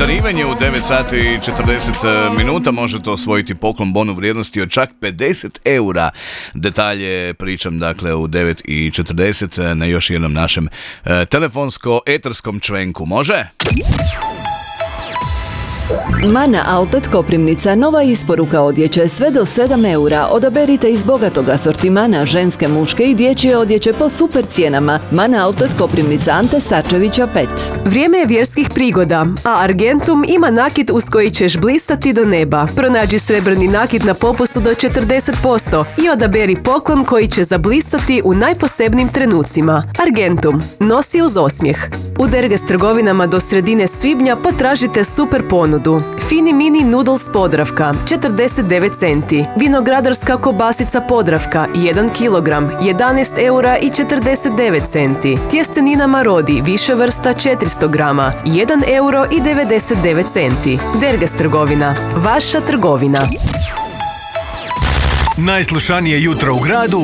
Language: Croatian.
ostvarivanje u 9 sati i 40 minuta. Možete osvojiti poklon bon u vrijednosti od čak 50 eura. Detalje pričam dakle u 9 i 40 na još jednom našem telefonsko-eterskom čvenku. Može? Mana Outlet Koprivnica, nova isporuka odjeće sve do 7 eura. Odaberite iz bogatog asortimana ženske, muške i dječje odjeće po super cijenama. Mana Outlet Koprivnica, Ante Starčevića 5. Vrijeme je vjerskih prigoda, a Argentum ima nakit uz koji ćeš blistati do neba. Pronađi srebrni nakit na popustu do 40% i odaberi poklon koji će zablistati u najposebnijim trenucima. Argentum, nosi uz osmijeh. U Derges trgovinama do sredine svibnja potražite super ponudu. Fini mini noodles Podravka, 49 centi. Vinogradarska kobasica Podravka, 1 kg, 11 eura i 49 centi. Tjestenina Marodi, više vrsta 400 grama, 1 euro i 99 centi. Derges trgovina, vaša trgovina. Najslušanije jutro u gradu